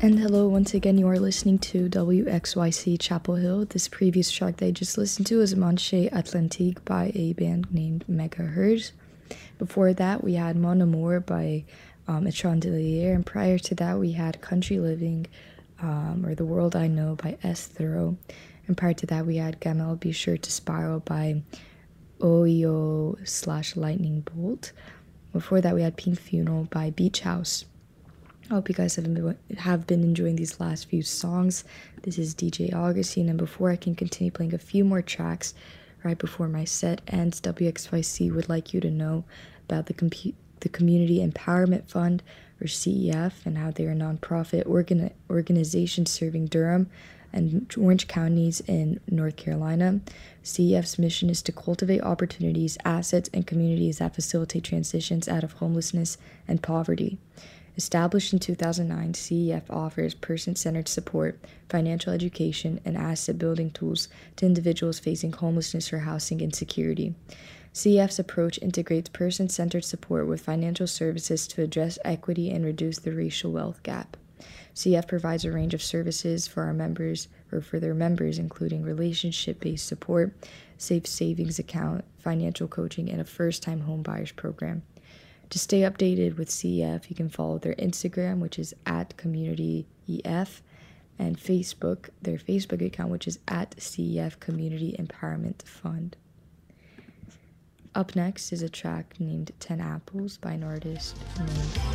And hello, once again, you are listening to WXYC Chapel Hill. This previous track that I just listened to is Manche Atlantique by a band named Megahertz. Before that, we had Mon Amour by Chandelier, and prior to that, we had Country Living, or The World I Know by S. Thoreau. And prior to that, we had Gamel Be Sure to Spiral by OEO/Lightning Bolt. Before that, we had Pink Funeral by Beach House. I hope you guys have been enjoying these last few songs. This is DJ Augustine, and before I can continue playing a few more tracks, right before my set ends, WXYC would like you to know about the Community Empowerment Fund, or CEF, and how they are a nonprofit organization serving Durham and Orange counties in North Carolina. CEF's mission is to cultivate opportunities, assets, and communities that facilitate transitions out of homelessness and poverty. Established in 2009, CEF offers person-centered support, financial education, and asset-building tools to individuals facing homelessness or housing insecurity. CEF's approach integrates person-centered support with financial services to address equity and reduce the racial wealth gap. CEF provides a range of services for our members, or for their members, including relationship-based support, safe savings account, financial coaching, and a first-time home buyers program. To stay updated with CEF, you can follow their Instagram, which is @CommunityEF, and Facebook, their Facebook account, which is @CEF Community Empowerment Fund. Up next is a track named 10 Apples by an artist named